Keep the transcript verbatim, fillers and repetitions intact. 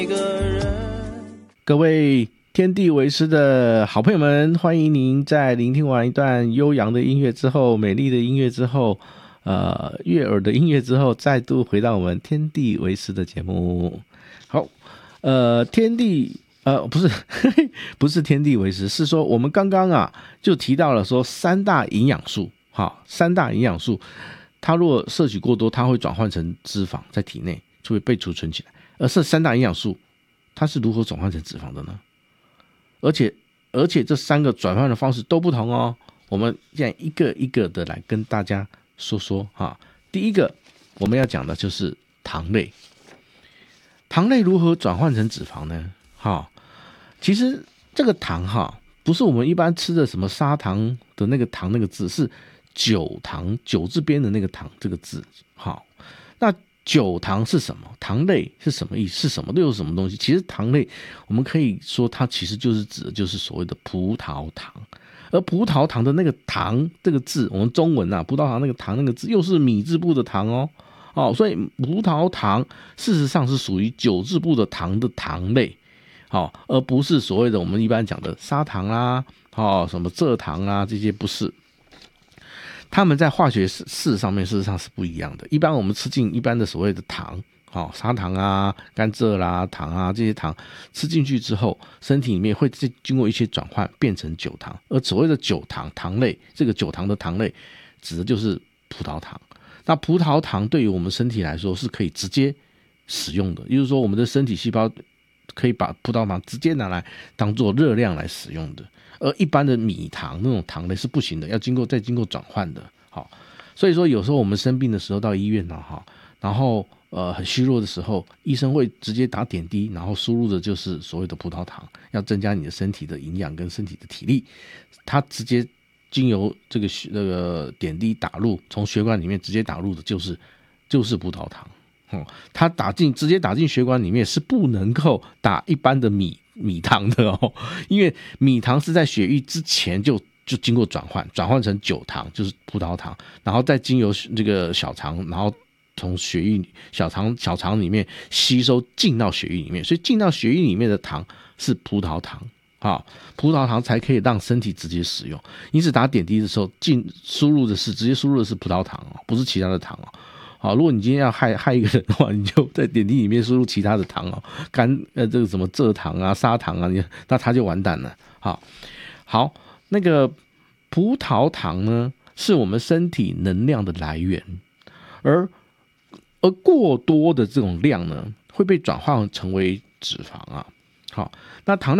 各位天地为师的好朋友们，欢迎您在聆听完一段悠扬的音乐之后，美丽的音乐之后，呃，悦耳的音乐之后，再度回到我们天地为师的节目。好，呃，天地呃不是不是天地为师，是说我们刚刚啊就提到了说三大营养素，好，三大营养素，它如果摄取过多，它会转换成脂肪在体内，就会被储存起来。而这三大营养素，它是如何转换成脂肪的呢？而且而且这三个转换的方式都不同哦。我们现在一个一个的来跟大家说说哈。第一个我们要讲的就是糖类，糖类如何转换成脂肪呢？哈，其实这个糖哈，不是我们一般吃的什么砂糖的那个糖那个字，是酒糖，酒字边的那个糖这个字。好，那酒糖是什么？糖类是什么意思？是什么？又是什么东西？其实糖类，我们可以说它其实就是指的就是所谓的葡萄糖，而葡萄糖的那个糖这个字，我们中文啊，葡萄糖那个糖那个字又是米字部的糖哦，哦，所以葡萄糖事实上是属于酒字部的糖的糖类，好，而不是所谓的我们一般讲的砂糖啦，哦，什么蔗糖啊，这些不是。它们在化学式上面事实上是不一样的。一般我们吃进一般的所谓的糖，哦，砂糖啊、甘蔗啦、糖啊这些糖吃进去之后，身体里面会经过一些转换变成酒糖。而所谓的酒糖糖类，这个酒糖的糖类指的就是葡萄糖。那葡萄糖对于我们身体来说是可以直接使用的，也就是说我们的身体细胞可以把葡萄糖直接拿来当做热量来使用的。而一般的米糖那种糖类是不行的，要经过再经过转换的。好，所以说有时候我们生病的时候到医院呢，哈，然后呃很虚弱的时候，医生会直接打点滴，然后输入的就是所谓的葡萄糖，要增加你的身体的营养跟身体的体力。它直接经由这个那个点滴打入，从血管里面直接打入的就是就是葡萄糖。哦，它打进直接打进血管里面是不能够打一般的米米糖的哦，因为米糖是在血液之前就就经过转换，转换成酒糖，就是葡萄糖，然后再经由这个小肠，然后从血液小肠小肠里面吸收进到血液里面，所以进到血液里面的糖是葡萄糖。好，葡萄糖才可以让身体直接使用。因此打点滴的时候，进输入的是直接输入的是葡萄糖哦，不是其他的糖哦。好，如果你今天要害害一个人的话，你就在点滴里面输入其他的糖哦，甘呃这个什么蔗糖啊、砂糖啊，你那他就完蛋了。好，好，那个葡萄糖呢，是我们身体能量的来源，而而过多的这种量呢，会被转换成为脂肪啊。好，那糖类